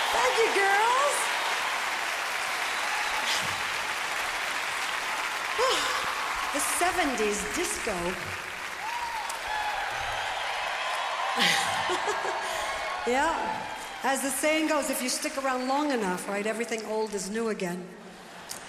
Thank you, girls. The 70s disco. Yeah, as the saying goes, if you stick around long enough, right, everything old is new again.